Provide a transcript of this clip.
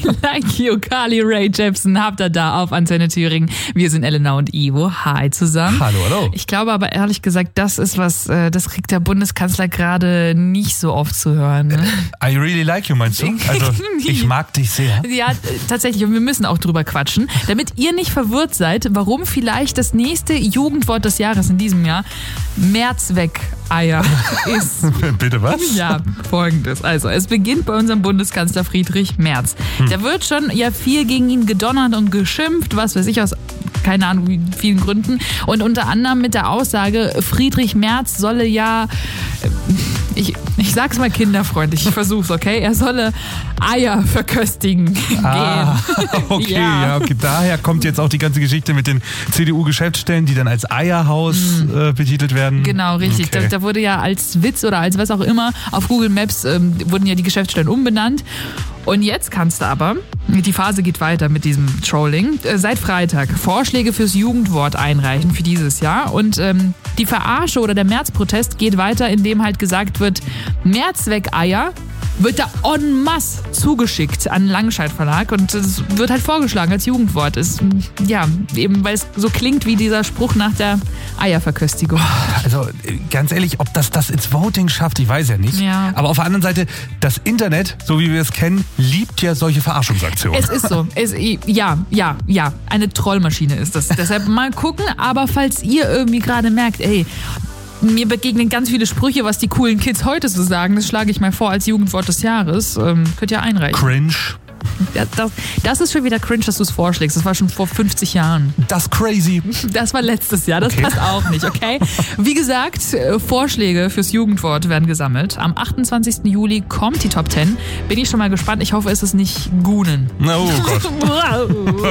Like You, Carly Rae Jepsen, habt ihr da auf Antenne Thüringen. Wir sind Elena und Ivo. Hi zusammen. Hallo. Ich glaube aber ehrlich gesagt, das ist was, das kriegt der Bundeskanzler gerade nicht so oft zu hören. Ne? I really like you, meinst du? Also, ich mag dich sehr. Ja, tatsächlich. Und wir müssen auch drüber quatschen, damit ihr nicht verwirrt seid, warum vielleicht das nächste Jugendwort des Jahres in diesem Jahr Mehrzweckeier ist. Bitte was? Ja, folgendes. Also, es beginnt bei unserem Bundeskanzler Friedrich Merz. Da wird schon ja viel gegen ihn gedonnert und geschimpft, was weiß ich, aus keine Ahnung wie vielen Gründen. Und unter anderem mit der Aussage, Friedrich Merz solle ja, ich sag's mal kinderfreundlich, ich versuch's, okay? Er solle Eier verköstigen gehen. Okay. Daher kommt jetzt auch die ganze Geschichte mit den CDU-Geschäftsstellen, die dann als Eierhaus betitelt werden. Genau, richtig. Okay. Da wurde ja als Witz oder als was auch immer auf Google Maps wurden ja die Geschäftsstellen umbenannt. Und jetzt kannst du aber, die Phase geht weiter mit diesem Trolling, seit Freitag Vorschläge fürs Jugendwort einreichen für dieses Jahr. Und die Verarsche oder der Märzprotest geht weiter, indem halt gesagt wird, Mehrzweckeier wird da en masse zugeschickt an den Langenscheidt Verlag und es wird halt vorgeschlagen als Jugendwort. Ja, eben weil es so klingt wie dieser Spruch nach der Eierverköstigung. Also ganz ehrlich, ob das ins Voting schafft, ich weiß ja nicht. Ja. Aber auf der anderen Seite, das Internet, so wie wir es kennen, liebt ja solche Verarschungsaktionen. Es ist so. Ja. Eine Trollmaschine ist das. Deshalb mal gucken, aber falls ihr irgendwie gerade merkt, ey, mir begegnen ganz viele Sprüche, was die coolen Kids heute so sagen. Das schlage ich mal vor als Jugendwort des Jahres. Könnt ihr einreichen. Cringe. Das ist schon wieder cringe, dass du es vorschlägst. Das war schon vor 50 Jahren. Das crazy. Das war letztes Jahr. Das Okay. passt auch nicht, okay? Wie gesagt, Vorschläge fürs Jugendwort werden gesammelt. Am 28. Juli kommt die Top 10. Bin ich schon mal gespannt. Ich hoffe, es ist nicht Gunen. Oh Gott.